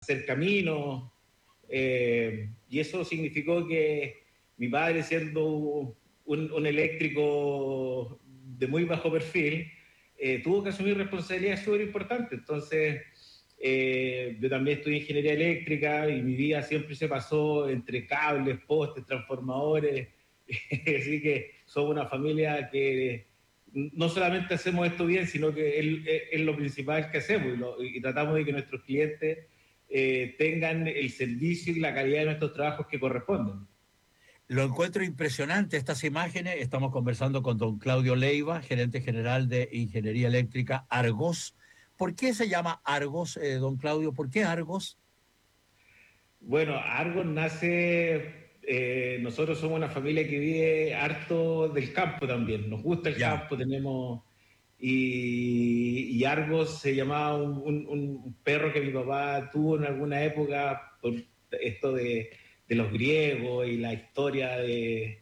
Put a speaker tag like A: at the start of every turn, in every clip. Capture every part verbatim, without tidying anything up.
A: hacer caminos, eh, y eso significó que mi padre, siendo un, un eléctrico de muy bajo perfil, eh, tuvo que asumir responsabilidades súper importantes. Entonces, eh, yo también estudié ingeniería eléctrica y mi vida siempre se pasó entre cables, postes, transformadores. Así que somos una familia que no solamente hacemos esto bien, sino que es, es, es lo principal que hacemos, y, lo, y tratamos de que nuestros clientes eh, tengan el servicio y la calidad de nuestros trabajos que corresponden.
B: Lo encuentro impresionante estas imágenes. Estamos conversando con don Claudio Leiva, gerente general de Ingeniería Eléctrica Argos. ¿Por qué se llama Argos, eh, don Claudio? ¿Por qué Argos?
A: Bueno, Argos nace, eh, nosotros somos una familia que vive harto del campo también, nos gusta el
B: Ya.
A: campo, tenemos, y, y Argos se llamaba un, un, un, perro que mi papá tuvo en alguna época por esto de, de los griegos y la historia de,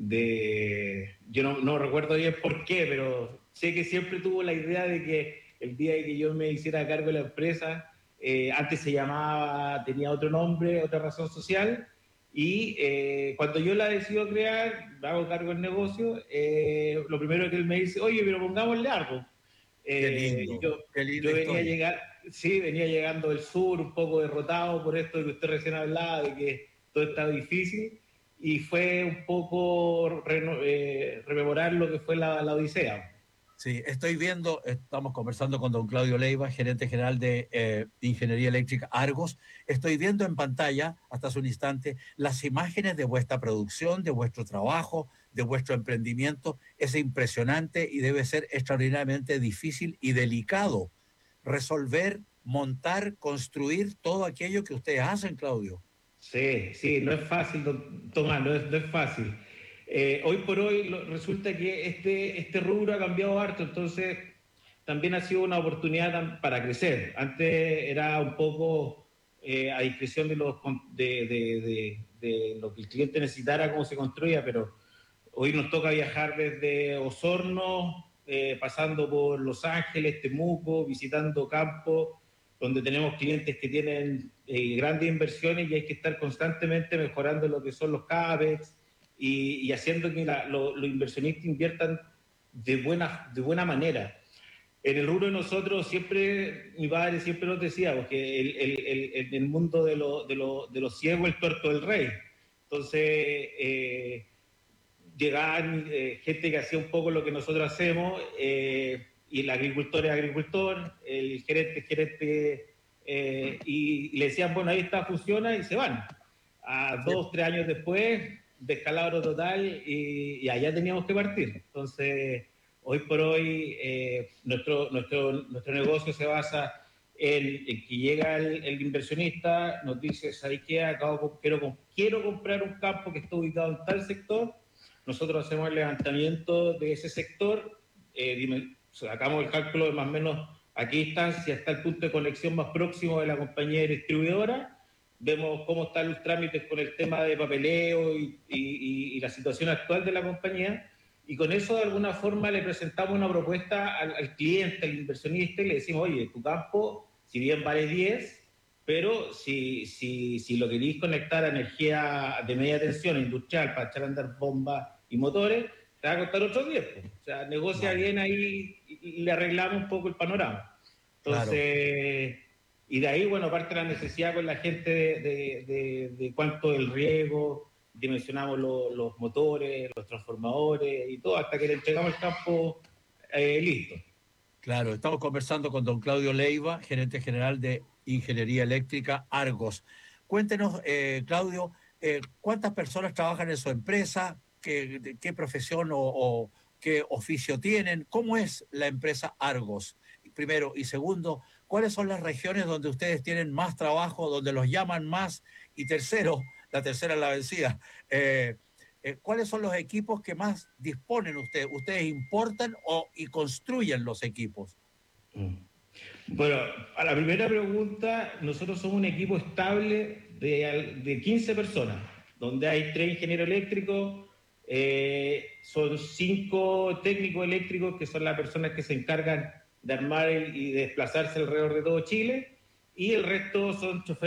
A: de yo no, no recuerdo bien por qué, pero sé que siempre tuvo la idea de que el día de que yo me hiciera cargo de la empresa, eh, antes se llamaba, tenía otro nombre, otra razón social, y eh, cuando yo la decido crear, me hago cargo del negocio, eh, lo primero que él me dice, oye, pero pongámosle algo.
B: Qué
A: Eh, y
B: lindo,
A: yo,
B: qué linda
A: yo venía a
B: historia.
A: llegar, sí, venía llegando del sur, un poco derrotado por esto que usted recién hablaba, de que todo estaba difícil, y fue un poco re, eh, rememorar lo que fue la, la Odisea.
B: Sí, estoy viendo, estamos conversando con don Claudio Leiva, gerente general de eh, Ingeniería Eléctrica Argos. Estoy viendo en pantalla, hasta hace un instante, las imágenes de vuestra producción, de vuestro trabajo, de vuestro emprendimiento. Es impresionante y debe ser extraordinariamente difícil y delicado resolver, montar, construir todo aquello que ustedes hacen, Claudio.
A: Sí, sí, no es fácil, Tomás, no es, no es fácil. Eh, hoy por hoy lo, resulta que este, este rubro ha cambiado harto, entonces también ha sido una oportunidad para crecer. Antes era un poco eh, a discreción de, los, de, de, de, de lo que el cliente necesitara, cómo se construía, pero hoy nos toca viajar desde Osorno, eh, pasando por Los Ángeles, Temuco, visitando campos, donde tenemos clientes que tienen eh, grandes inversiones y hay que estar constantemente mejorando lo que son los CAPEX y, y haciendo que la, lo, los inversionistas inviertan de buena, de buena manera. En el rubro de nosotros siempre, mi padre siempre nos decía, porque el, el, el, el, el mundo de los de lo, de lo ciegos, el tuerto del rey. Entonces, eh, llegaban eh, gente que hacía un poco lo que nosotros hacemos, eh, y el agricultor es agricultor, el gerente es gerente, eh, y, y le decían, bueno, ahí está, funciona, y se van. A
B: Sí.
A: dos, tres años después, descalabro total, y, y allá teníamos que partir. Entonces, hoy por hoy, eh, nuestro, nuestro, nuestro negocio se basa en, en que llega el, el inversionista, nos dice, ¿sabes qué? Acabo, quiero, quiero comprar un campo que está ubicado en tal sector. Nosotros hacemos el levantamiento de ese sector, eh, sacamos el cálculo de más o menos a qué distancia está el punto de conexión más próximo de la compañía distribuidora, vemos cómo están los trámites con el tema de papeleo y, y, y la situación actual de la compañía, y con eso de alguna forma le presentamos una propuesta al, al cliente, al inversionista, y le decimos, oye, tu campo, si bien vale diez, pero si, si, si lo queréis conectar a energía de media tensión industrial para echar a andar bombas y motores, te va a costar otros diez. O sea, negocia
B: Claro,
A: bien ahí y le arreglamos un poco el panorama.
B: claro.
A: Entonces, y de ahí, bueno, parte la necesidad con la gente de, de, de, de cuánto el riego, dimensionamos lo, los motores, los transformadores y todo, hasta que le entregamos el campo eh, listo.
B: Claro, estamos conversando con don Claudio Leiva, gerente general de Ingeniería Eléctrica Argos. Cuéntenos, eh, Claudio, eh, ¿cuántas personas trabajan en su empresa? ¿Qué, de qué profesión o, o qué oficio tienen? ¿Cómo es la empresa Argos? Primero. Y segundo, ¿cuáles son las regiones donde ustedes tienen más trabajo, donde los llaman más? Y tercero, la tercera es la vencida. Eh, eh, ¿cuáles son los equipos que más disponen ustedes? ¿Ustedes importan o, y construyen los equipos?
A: Bueno, a la primera pregunta, nosotros somos un equipo estable de, de quince personas, donde hay tres ingenieros eléctricos, eh, son cinco técnicos eléctricos, que son las personas que se encargan de armar y desplazarse alrededor de todo Chile, y el resto son choferes